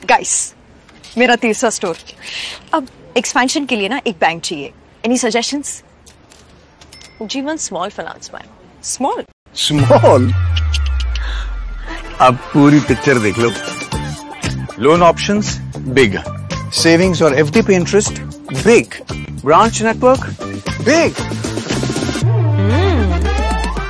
Guys, मेरा तीसरा store. अब एक्सपेंशन के लिए ना एक बैंक चाहिए। Any suggestions? जीवन small finance bank. Small? Small? अब पूरी पिक्चर देख लो। लोन ऑप्शंस बिग, सेविंग्स और एफडी पे interest big, branch network big,